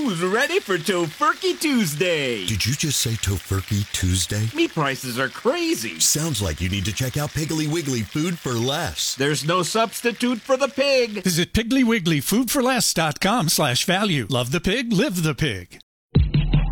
Who's ready for Tofurkey Tuesday? Did you just say Tofurkey Tuesday? Meat prices are crazy. Sounds like you need to check out Piggly Wiggly Food for Less. There's no substitute for the pig. Visit PigglyWigglyFoodForLess.com/value. Love the pig, live the pig.